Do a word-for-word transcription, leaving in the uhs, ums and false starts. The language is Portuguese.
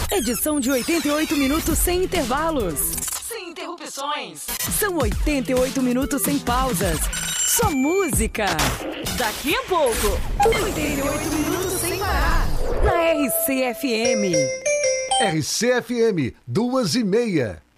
Edição de oitenta e oito minutos sem intervalos. Sem interrupções. São oitenta e oito minutos sem pausas. Só música. Daqui a pouco, oitenta e oito minutos sem parar. Na R C F M. R C F M, duas e meia.